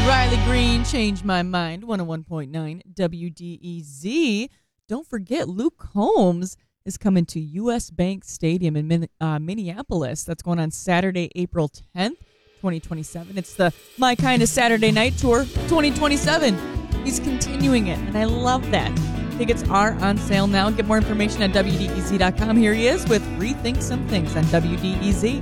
Riley Green, Change My Mind, 101.9 WDEZ. Don't forget, Luke Combs is coming to U.S. Bank Stadium in Minneapolis. That's going on Saturday, April 10th, 2027. It's the My Kind of Saturday Night Tour 2027. He's continuing it, and I love that. Tickets are on sale now. Get more information at WDEZ.com. Here he is with Rethink Some Things on WDEZ.